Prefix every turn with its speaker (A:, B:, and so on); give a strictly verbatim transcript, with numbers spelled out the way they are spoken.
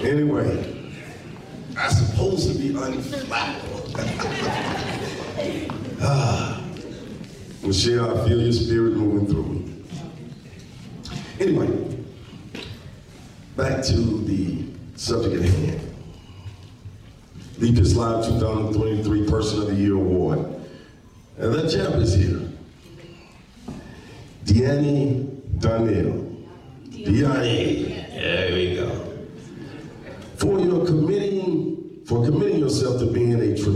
A: Anyway, I'm supposed to be unflappable. ah, Michelle, I feel your spirit moving through me. Anyway, back to the subject at hand. Leap Is Live twenty twenty-three Person of the Year Award. And that champ is here. Deannie Donnell. Deannie. There we go. For your committing, for committing yourself to being a tremendous